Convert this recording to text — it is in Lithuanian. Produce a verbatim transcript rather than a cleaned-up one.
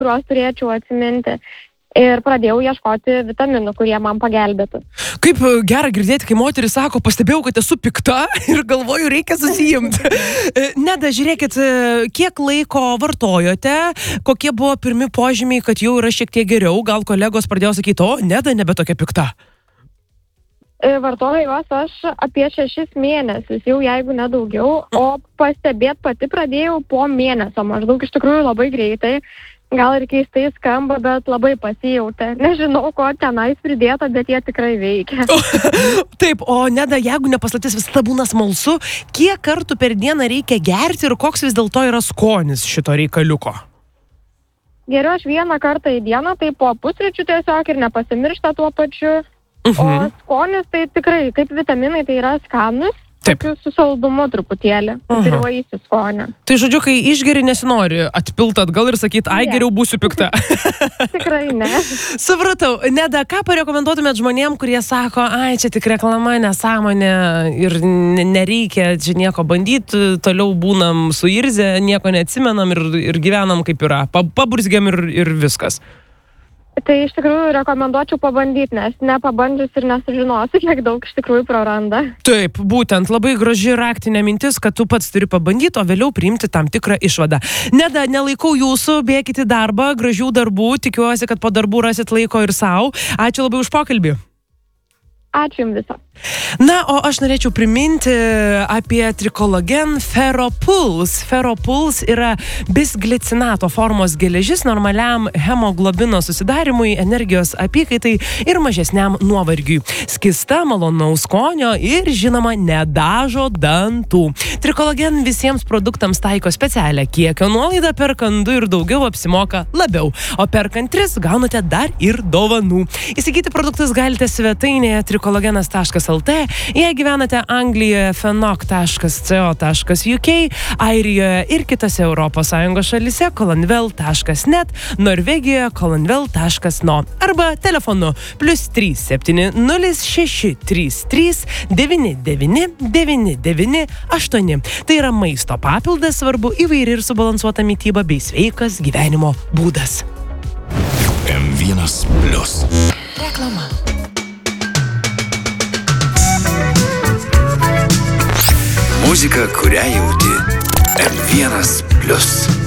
kuriuos turėčiau atsiminti. Ir pradėjau ieškoti vitaminų, kurie man pagelbėtų. Kaip gera girdėti, kai moteris sako, pastebėjau, kad esu pikta ir galvoju, reikia susijimti. Neda, žiūrėkit, kiek laiko vartojote, kokie buvo pirmi požymiai, kad jau yra šiek tiek geriau, gal kolegos pradėjo sakyti, o, Neda, nebe tokia pikta. Vartoju juos aš apie šešis mėnesius, jau jeigu nedaugiau, o pastebėti pati pradėjau po mėnesio, maždaug iš tikrųjų labai greitai. Gal ir keistai skamba, bet labai pasijautė. Nežinau, ko tenais pridėta, bet jie tikrai veikia. Taip, o Neda, jeigu nepaslaptis visada būna smalsu, kiek kartų per dieną reikia gerti ir koks vis dėlto yra skonis šito reikaliuko? Geriu aš vieną kartą į dieną, tai po pusryčių tiesiog ir nepasimiršta tuo pačiu. Uh-huh. O skonis tai tikrai, kaip vitaminai, tai yra skanus. Taip. Su saldumu truputėlį, ir vaisių skonio. Tai žodžiu, kai išgeri, nesinori atpilt atgal ir sakyti, ai, geriau būsiu pikta. Tikrai ne. Supratau. Neda, ką parekomenduotumėt žmonėm, kurie sako, ai, čia tik reklama, nesąmonė ir nereikia čia nieko bandyti, toliau būnam suirzę, nieko neatsimenam ir, ir gyvenam kaip yra. Paburzgiam ir, ir viskas. Tai iš tikrųjų rekomenduočiau pabandyti, nes nepabandžius ir nesužinosi, kiek daug iš tikrųjų praranda. Taip, būtent labai graži raktinė mintis, kad tu pats turi pabandyti, o vėliau priimti tam tikrą išvadą. Neda, nelaikau jūsų, bėkit į darbą, gražių darbų, tikiuosi, kad po darbų rasit laiko ir savo. Ačiū labai už pokalbį. Ačiū jums viso. Na, o aš norėčiau priminti apie Trikologen Ferropuls. Ferropuls yra bisglicinato formos geležis normaliam hemoglobino susidarimui, energijos apykaitai ir mažesniam nuovargiui. Skista, malonaus skonio ir, žinoma, nedažo dantų. Trikologen visiems produktams taiko specialią kiekio nuolaidą, perkant du ir daugiau apsimoka labiau, o perkant tris gaunate dar ir dovanų. Įsigyti produktus galite svetainėje trikologenas taškas lt, jei gyvenate Anglijoje fenok taškas co taškas uk, Airijoje ir kitose Europos Sąjungos šalyse kolonvel taškas net, Norvegijoje kolonvel taškas no arba telefonu plius trys septyni nulis šeši trys trys devyni devyni devyni devyni aštuoni. Tai yra maisto papildas, svarbu įvairi ir subalansuota mityba bei sveikas gyvenimo būdas. M vienas plius. Reklama. Muzika, kurią jauti. M vienas plius.